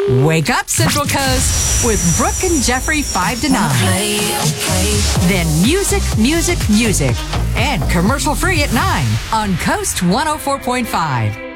Wake up, Central Coast, with Brooke and Jeffrey 5 to 9. Then music, music, music. And commercial free at 9 on Coast 104.5.